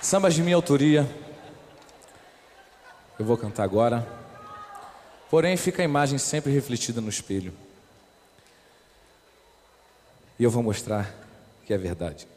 Sambas de minha autoria. Eu vou cantar agora. Porém, fica a imagem sempre refletida no espelho. E eu vou mostrar que é verdade.